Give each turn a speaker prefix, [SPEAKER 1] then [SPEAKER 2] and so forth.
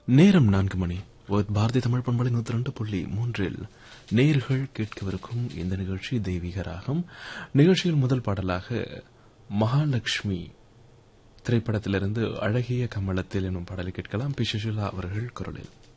[SPEAKER 1] நேரம் 4 மணி. பாரதிய தமிழ் பண்பலை 102.3 நேர்கள் கேட்கவிருக்கும் இந்த நிகழ்ச்சி தெய்வீக ராகம். நிகழ்ச்சியில் முதல் பாடலாக மகாலட்சுமி திரைப்படத்திலிருந்து அழகிய கமலத்தில் எனும் பாடலை கேட்கலாம். பி. சுஷீலா அவர்கள் குரலில்.